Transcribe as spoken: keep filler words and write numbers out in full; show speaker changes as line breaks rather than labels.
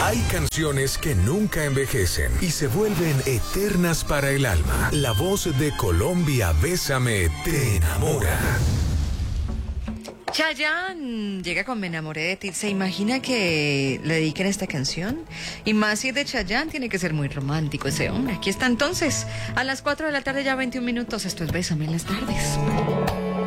Hay canciones que nunca envejecen y se vuelven eternas para el alma. La voz de Colombia, Bésame, te enamora.
Chayanne llega con Me enamoré de ti. ¿Se imagina que le dediquen esta canción? Y más si es de Chayanne, tiene que ser muy romántico ese hombre. Aquí está entonces, a las cuatro de la tarde, ya veintiún minutos. Esto es Bésame en las tardes.